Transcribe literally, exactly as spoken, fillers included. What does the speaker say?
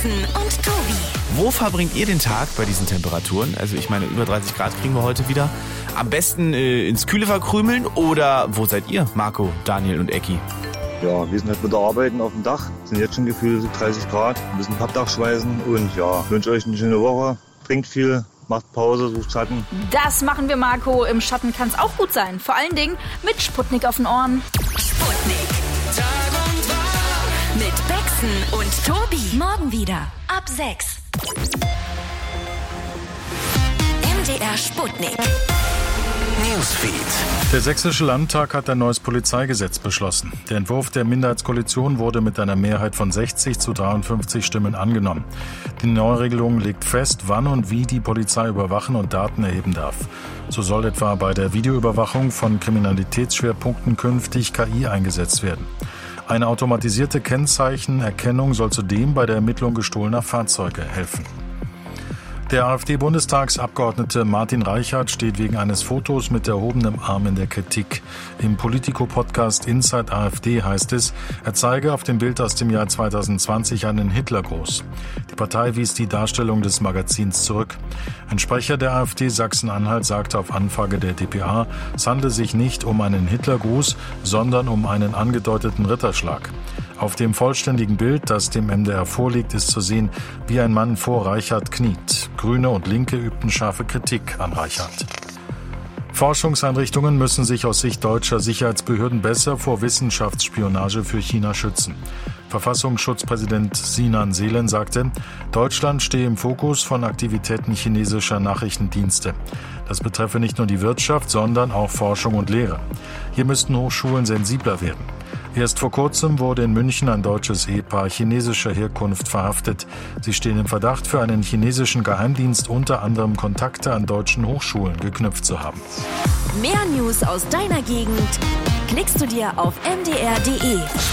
Becksen und Tobi. Wo verbringt ihr den Tag bei diesen Temperaturen? Also ich meine, über dreißig Grad kriegen wir heute wieder. Am besten äh, ins Kühle verkrümeln oder wo seid ihr, Marco, Daniel und Ecki? Ja, wir sind halt wieder arbeiten auf dem Dach, sind jetzt schon gefühlt dreißig Grad, müssen Pappdach schweißen und ja, wünsche euch eine schöne Woche, trinkt viel, macht Pause, sucht Schatten. Das machen wir, Marco. Im Schatten kann es auch gut sein. Vor allen Dingen mit Sputnik auf den Ohren. Sputnik. Tag und Tag. Mit Becksen und Tobi. Morgen wieder ab sechs. M D R Sputnik. Newsfeed. Der Sächsische Landtag hat ein neues Polizeigesetz beschlossen. Der Entwurf der Minderheitskoalition wurde mit einer Mehrheit von sechzig zu dreiundfünfzig Stimmen angenommen. Die Neuregelung legt fest, wann und wie die Polizei überwachen und Daten erheben darf. So soll etwa bei der Videoüberwachung von Kriminalitätsschwerpunkten künftig K I eingesetzt werden. Eine automatisierte Kennzeichenerkennung soll zudem bei der Ermittlung gestohlener Fahrzeuge helfen. Der AfD-Bundestagsabgeordnete Martin Reichert steht wegen eines Fotos mit erhobenem Arm in der Kritik. Im Politico-Podcast Inside AfD heißt es, er zeige auf dem Bild aus dem Jahr zweitausendzwanzig einen Hitlergruß. Die Partei wies die Darstellung des Magazins zurück. Ein Sprecher der AfD Sachsen-Anhalt sagte auf Anfrage der d p a, es handle sich nicht um einen Hitlergruß, sondern um einen angedeuteten Ritterschlag. Auf dem vollständigen Bild, das dem M D R vorliegt, ist zu sehen, wie ein Mann vor Reichert kniet. Grüne und Linke übten scharfe Kritik an Reichert. Forschungseinrichtungen müssen sich aus Sicht deutscher Sicherheitsbehörden besser vor Wissenschaftsspionage für China schützen. Verfassungsschutzpräsident Sinan Selen sagte, Deutschland stehe im Fokus von Aktivitäten chinesischer Nachrichtendienste. Das betreffe nicht nur die Wirtschaft, sondern auch Forschung und Lehre. Hier müssten Hochschulen sensibler werden. Erst vor kurzem wurde in München ein deutsches Ehepaar chinesischer Herkunft verhaftet. Sie stehen im Verdacht, für einen chinesischen Geheimdienst unter anderem Kontakte an deutschen Hochschulen geknüpft zu haben. Mehr News aus deiner Gegend klickst du dir auf m d r punkt d e.